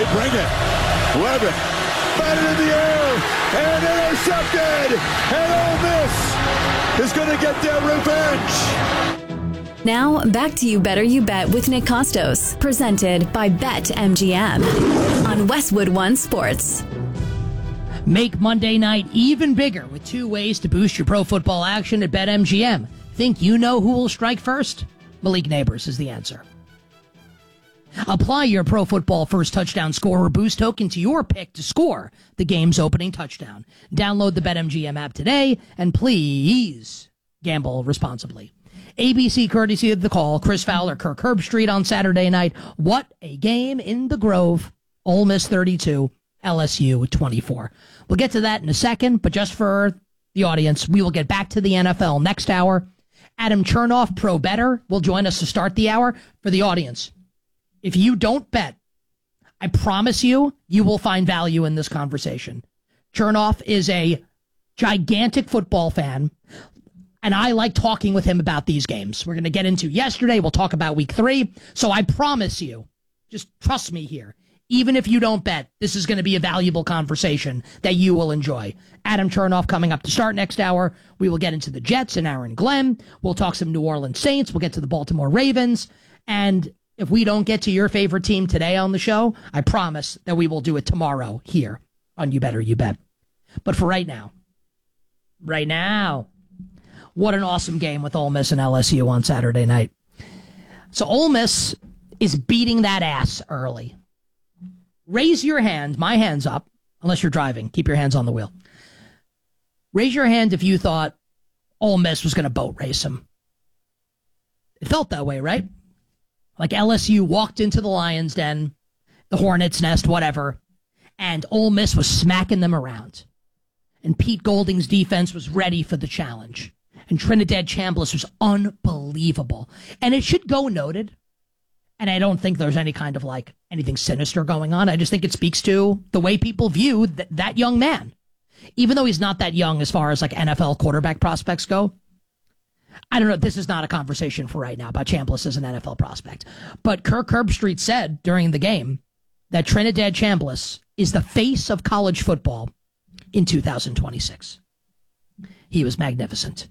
bring it. Levitt, batted in the air, and intercepted. And Ole Miss is going to get their revenge. Now, back to You Better You Bet with Nick Costos, presented by BetMGM on Westwood One Sports. Make Monday night even bigger with 2 ways to boost your pro football action at BetMGM. Think you know who will strike first? Malik Neighbors is the answer. Apply your pro football first touchdown scorer boost token to your pick to score the game's opening touchdown. Download the BetMGM app today, and please gamble responsibly. ABC courtesy of The Call, Chris Fowler, Kirk Herbstreit on Saturday night. What a game in the Grove. Ole Miss 32, LSU 24. We'll get to that in a second, but just for the audience, we will get back to the NFL next hour. Adam Chernoff, Pro Better, will join us to start the hour. For the audience, if you don't bet, I promise you, you will find value in this conversation. Chernoff is a gigantic football fan, and I like talking with him about these games. We're going to get into yesterday. We'll talk about week 3. So I promise you, just trust me here. Even if you don't bet, this is going to be a valuable conversation that you will enjoy. Adam Chernoff coming up to start next hour. We will get into the Jets and Aaron Glenn. We'll talk some New Orleans Saints. We'll get to the Baltimore Ravens. And if we don't get to your favorite team today on the show, I promise that we will do it tomorrow here on You Better You Bet. But for right now, what an awesome game with Ole Miss and LSU on Saturday night. So Ole Miss is beating that ass early. Raise your hand, my hand's up, unless you're driving. Keep your hands on the wheel. Raise your hand if you thought Ole Miss was going to boat race them. It felt that way, right? Like LSU walked into the Lions' Den, the Hornets' Nest, whatever, and Ole Miss was smacking them around. And Pete Golding's defense was ready for the challenge. And Trinidad Chambliss was unbelievable. And it should go noted, and I don't think there's any kind of like anything sinister going on. I just think it speaks to the way people view that young man. Even though he's not that young as far as like NFL quarterback prospects go. I don't know. This is not a conversation for right now about Chambliss as an NFL prospect. But Kirk Herbstreit said during the game that Trinidad Chambliss is the face of college football in 2026. He was magnificent.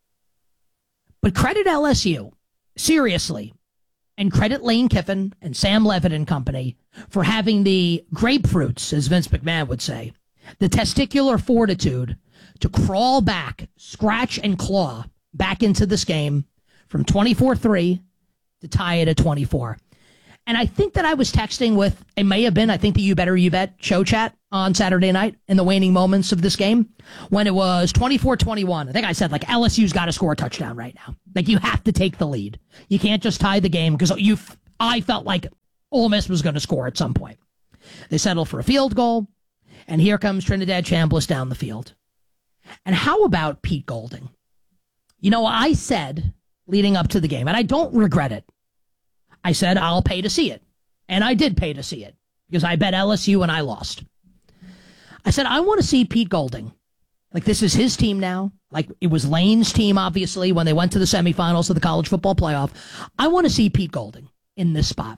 But credit LSU, seriously, and credit Lane Kiffin and Sam Levitt and company for having the grapefruits, as Vince McMahon would say, the testicular fortitude to crawl back, scratch and claw back into this game from 24-3 to tie it at 24. And I think that I was texting with, it may have been, I think the You Better You Bet show chat on Saturday night in the waning moments of this game when it was 24-21. I think I said, like, LSU's got to score a touchdown right now. Like, you have to take the lead. You can't just tie the game because I felt like Ole Miss was going to score at some point. They settled for a field goal, and here comes Trinidad Chambliss down the field. And how about Pete Golding? You know, I said leading up to the game, and I don't regret it, I said, I'll pay to see it. And I did pay to see it because I bet LSU and I lost. I said, I want to see Pete Golding. Like, this is his team now. Like, it was Lane's team, obviously, when they went to the semifinals of the college football playoff. I want to see Pete Golding in this spot.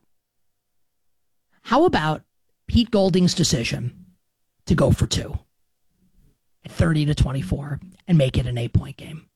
How about Pete Golding's decision to go for 2 at 30-24 and make it an 8-point game?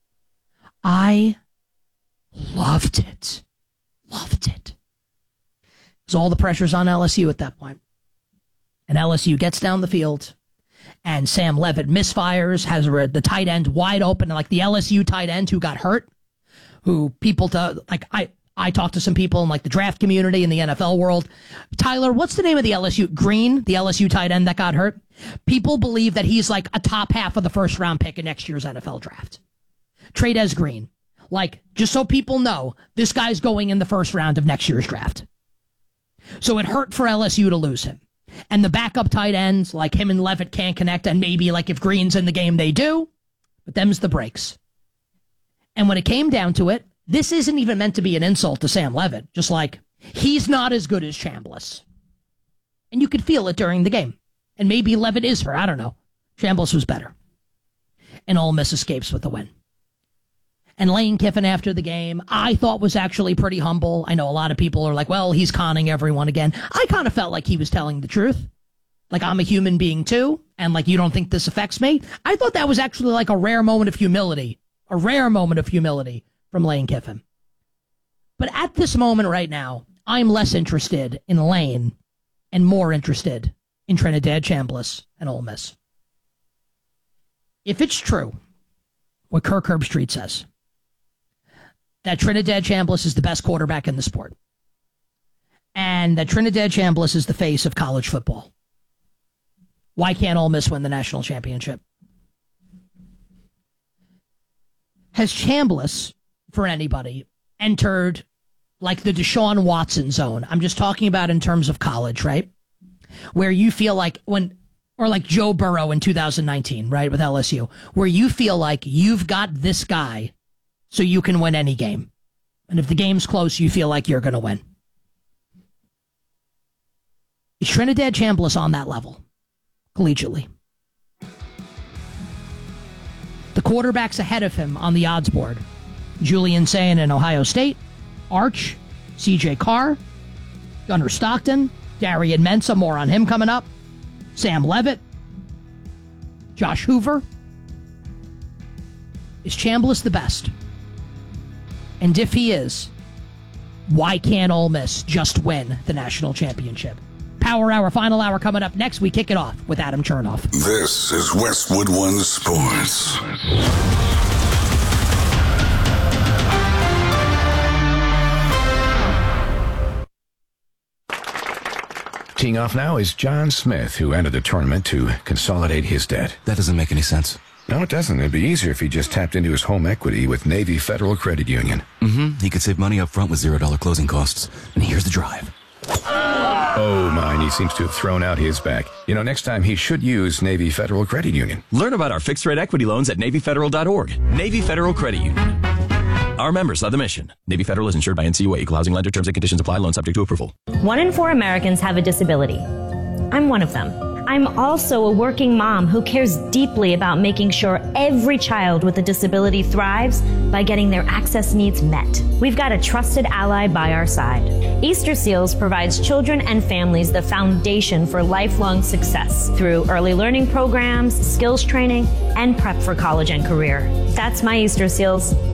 I loved it. Loved it. Because all the pressure's on LSU at that point. And LSU gets down the field, and Sam Levitt misfires, has the tight end wide open, like the LSU tight end who got hurt, who people, I talked to some people in like the draft community in the NFL world. Tyler, what's the name of the LSU? Green, the LSU tight end that got hurt? People believe that he's like a top half of the first round pick in next year's NFL draft. Trey'Dez Green. Like, just so people know, this guy's going in the first round of next year's draft. So it hurt for LSU to lose him. And the backup tight ends, like him and Levitt, can't connect, and maybe like if Green's in the game, they do. But them's the breaks. And when it came down to it, this isn't even meant to be an insult to Sam Levitt. Just like, he's not as good as Chambliss. And you could feel it during the game. And maybe Levitt is her, I don't know. Chambliss was better. And Ole Miss escapes with the win. And Lane Kiffin after the game, I thought was actually pretty humble. I know a lot of people are like, well, he's conning everyone again. I kind of felt like he was telling the truth. Like, I'm a human being too, and like, you don't think this affects me? I thought that was actually like a rare moment of humility. A rare moment of humility from Lane Kiffin. But at this moment right now, I'm less interested in Lane and more interested in Trinidad Chambliss and Ole Miss. If it's true, what Kirk Herbstreit says, that Trinidad Chambliss is the best quarterback in the sport, and that Trinidad Chambliss is the face of college football, why can't Ole Miss win the national championship? Has Chambliss, for anybody, entered like the Deshaun Watson zone? I'm just talking about in terms of college, right? Where you feel like or like Joe Burrow in 2019, right, with LSU, where you feel like you've got this guy so you can win any game. And if the game's close, you feel like you're going to win. Is Trinidad Chambliss on that level, collegiately? The quarterbacks ahead of him on the odds board: Julian Sayin in Ohio State, Arch, CJ Carr, Gunnar Stockton, Darian Mensah, more on him coming up, Sam Levitt, Josh Hoover. Is Chambliss the best? And if he is, why can't Ole Miss just win the national championship? Power Hour, final hour coming up next. We kick it off with Adam Chernoff. This is Westwood One Sports. Teeing off now is John Smith, who entered the tournament to consolidate his debt. That doesn't make any sense. No, it doesn't. It'd be easier if he just tapped into his home equity with Navy Federal Credit Union. He could save money up front with $0 closing costs. And here's the drive. Oh, mine. He seems to have thrown out his back. You know, next time he should use Navy Federal Credit Union. Learn about our fixed-rate equity loans at NavyFederal.org. Navy Federal Credit Union. Our members are the mission. Navy Federal is insured by NCUA. Equal housing lender. Terms and conditions apply. Loan subject to approval. 1 in 4 Americans have a disability. I'm one of them. I'm also a working mom who cares deeply about making sure every child with a disability thrives by getting their access needs met. We've got a trusted ally by our side. Easter Seals provides children and families the foundation for lifelong success through early learning programs, skills training, and prep for college and career. That's my Easter Seals.